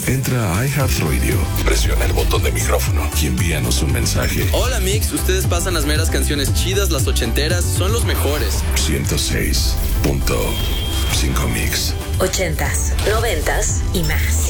Entra a iHeartRadio, presiona el botón de micrófono y envíanos un mensaje. Hola, Mix. Ustedes pasan las meras canciones chidas, las ochenteras, son los mejores. 106.5 Mix. 80s, 90s y más.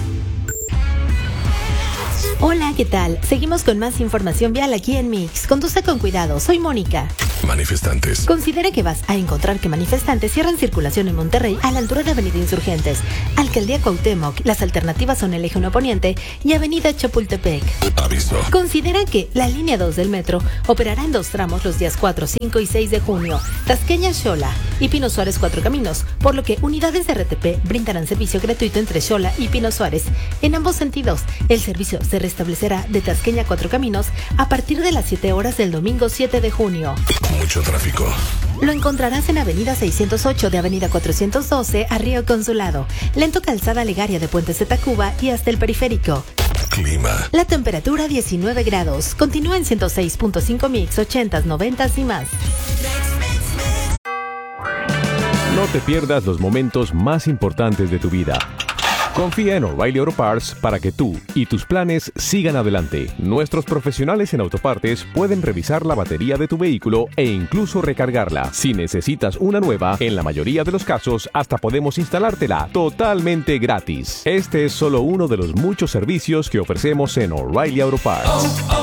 Hola, ¿qué tal? Seguimos con más información vial aquí en Mix. Conduce con cuidado, soy Mónica. Manifestantes. Considera que vas a encontrar que manifestantes cierran circulación en Monterrey a la altura de Avenida Insurgentes, Alcaldía Cuauhtémoc. Las alternativas son el Eje 1 Poniente y Avenida Chapultepec. Aviso. Considera que la línea 2 del metro operará en 2 tramos los días 4, 5 y 6 de junio. Tasqueña, Xola y Pino Suárez 4 caminos, por lo que unidades de RTP brindarán servicio gratuito entre Xola y Pino Suárez. En ambos sentidos, el servicio se restablecerá de Tasqueña 4 caminos a partir de las 7 horas del domingo 7 de junio. Mucho tráfico. Lo encontrarás en Avenida 608 de Avenida 412 a Río Consulado, Lento Calzada Legaria de Puentes de Tacuba y hasta el Periférico. Clima. La temperatura 19 grados. Continúa en 106.5 Mix, 80s, 90s y más. No te pierdas los momentos más importantes de tu vida. Confía en O'Reilly Auto Parts para que tú y tus planes sigan adelante. Nuestros profesionales en autopartes pueden revisar la batería de tu vehículo e incluso recargarla. Si necesitas una nueva, en la mayoría de los casos hasta podemos instalártela totalmente gratis. Este es solo uno de los muchos servicios que ofrecemos en O'Reilly Auto Parts.